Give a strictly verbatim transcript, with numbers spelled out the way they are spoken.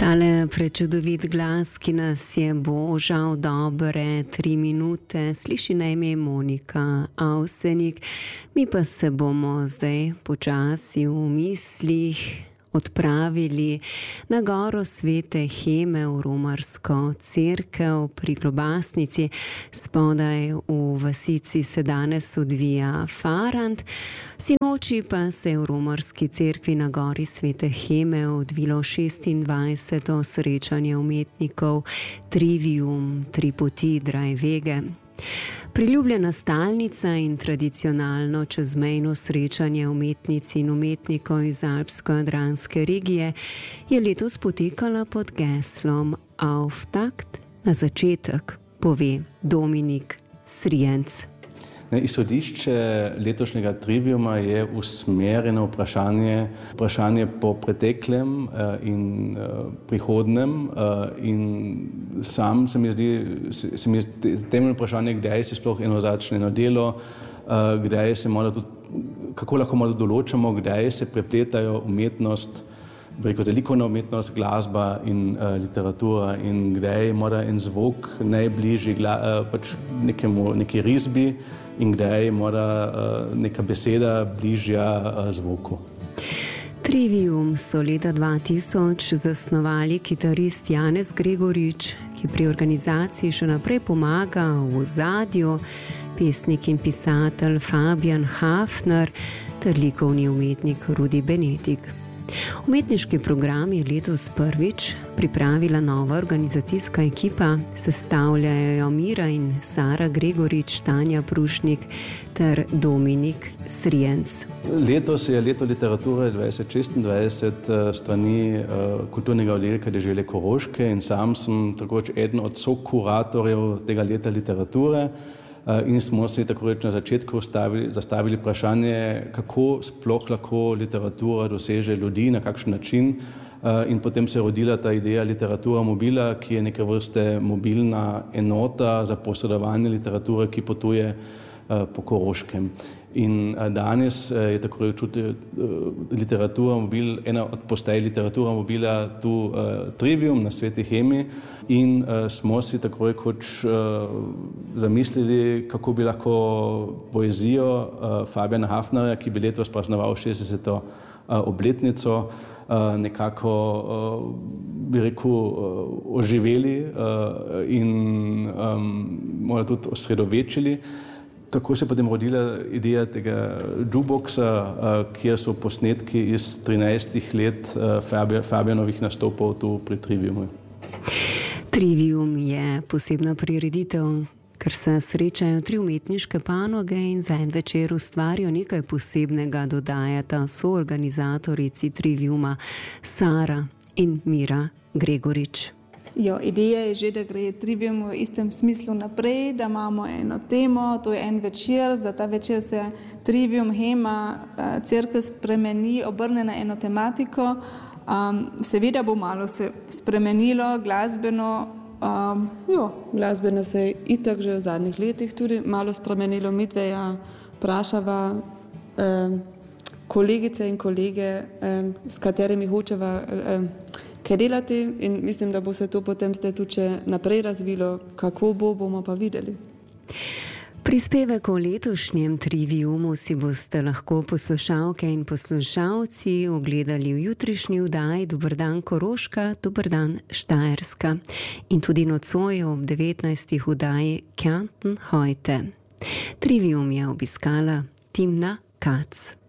Tale prečudovit glas, ki nas je božal dobre tri minute, sliši na ime Monika Avsenik. Mi pa se bomo zdaj počasi v mislih odpravili na goro Svete Heme v romarsko cerkev pri Klobasnici. Spodaj v vasici se danes odvija Farant. Sinoči pa se je v romarski cerkvi na gori Svete Heme odvilo šestindvajseto srečanje umetnikov Trivium, tri poti Drei-Wege. Priljubljena stalnica in tradicionalno čezmejno srečanje umetnic in umetnikov iz alpsko-jadranske regije je letos potekala pod geslom Auftakt, na začetek, pove Dominik Srijenc. Izhodišče letošnjega Triviuma je usmerjeno vprašanje, vprašanje po preteklem in prihodnem in sam se mi zdi, se mi zdi temeljno vprašanje, kdaj se sploh eno začne eno delo, kdaj se morda tudi, kako lahko morda določamo, kdaj se prepletajo umetnost, preko likovna umetnost, glasba in uh, literatura in kdaj je morda en zvok najbližji gla, uh, pač nekemu, neki risbi in kdaj je morda uh, neka beseda bližja uh, zvoku. Trivium so leta dva tisoč zasnovali kitarist Janez Gregorič, ki pri organizaciji še naprej pomaga v ozadju, pesnik in pisatelj Fabijan Hafner ter likovni umetnik Rudi Benedik. Umetniški program je letos prvič pripravila nova organizacijska ekipa, sestavljajo Mira in Sara Gregorič, Tanja Prušnik ter Dominik Srijenc. Letos je leto literature dvajset šestindvajset strani kulturnega oddelka dežele Koroške in sam sem takoč eden od sokuratorjev tega leta literature. In smo se tako reč na začetku stavili, zastavili vprašanje, kako sploh lahko literatura doseže ljudi, na kakšen način. In potem se je rodila ta ideja Literatura mobila, ki je neke vrste mobilna enota za posredovanje literature, ki potuje po Koroškem. In danes je tako reč Literatura mobil, ena od postaj Literatura mobila tu uh, Trivium na Sveti Hemi in uh, smo si tako reč uh, zamislili, kako bi lahko poezijo uh, Fabijana Hafnerja, ki bi letos praznoval šestdeseto uh, obletnico, uh, nekako, uh, bi rekel, uh, oživeli uh, in um, morda tudi osredovečili. Tako se je potem rodila ideja tega jukeboxa, kjer so posnetki iz trinajstih let Fabijanovih nastopov tu pri Triviumu. Trivium je posebna prireditev, ker se srečajo tri umetniške panoge in za en večer ustvarijo nekaj posebnega, dodajata soorganizatorici Triviuma Sara in Mira Gregorič. Jo, ideja je že, da gre Trivium v istem smislu naprej, da imamo eno temo, to je en večer, za ta večer se Trivium Hema cerkev spremeni, obrne na eno tematiko. Um, seveda bo malo se spremenilo, glasbeno, um, jo, glasbeno se je itak že v zadnjih letih tudi malo spremenilo, midveja vprašava um, kolegice in kolege, um, s katerimi hočeva um, kaj delati in mislim, da bo se to potem zdaj tudi naprej razvilo, kako bo, bomo pa videli. Prispevek o letošnjem Triviumu si boste lahko poslušalke in poslušalci ogledali v jutrišnji vdaji Dober dan Koroška, Dober dan Štajerska in tudi nocoj ob devetnajstih vdaji Kärnten heute. Trivium je obiskala Timna Kac.